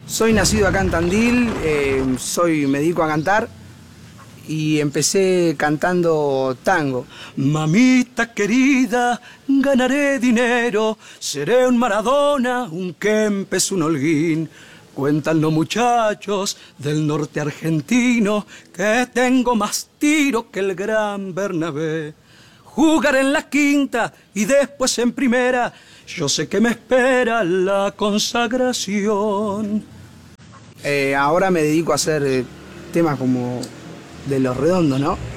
Soy nacido acá en Tandil, me dedico a cantar y empecé cantando tango. Mamita querida, ganaré dinero, seré un Maradona, un Kempes, un Holguín. Cuentan los muchachos del norte argentino que tengo más tiro que el gran Bernabé. Jugar en la quinta y después en primera, yo sé que me espera la consagración. Ahora me dedico a hacer temas como de Los Redondos, ¿no?